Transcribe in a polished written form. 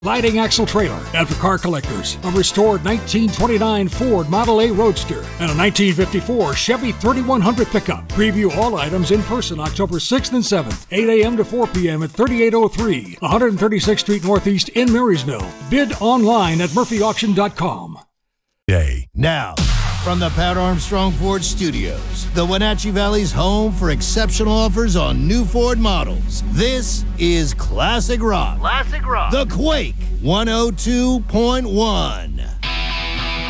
Sliding axle trailer, and for car collectors, a restored 1929 Ford Model A Roadster and a 1954 Chevy 3100 pickup. Preview all items in person October 6th and 7th, 8 a.m. to 4 p.m. at 3803 136th Street Northeast in Marysville. Bid online at murphyauction.com. Now, from the Pat Armstrong Ford Studios, the Wenatchee Valley's home for exceptional offers on new Ford models. This is Classic Rock. The Quake 102.1.